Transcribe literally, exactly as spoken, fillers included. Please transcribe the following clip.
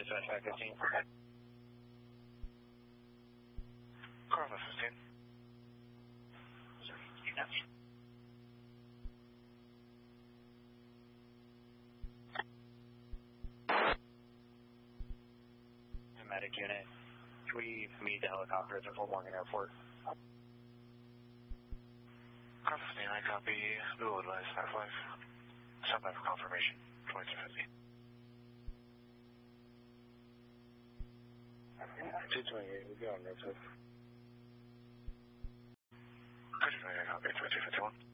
dispatch five fifteen. Carla fifteen. Medic unit, can we meet the helicopter at the Fort Morgan Airport? Car fifteen, I copy. We will advise five five. Stop by for confirmation. twenty-two fifty. two twenty-eight, we'll be on road. two twenty-eight, I copy. twenty-two fifty-one.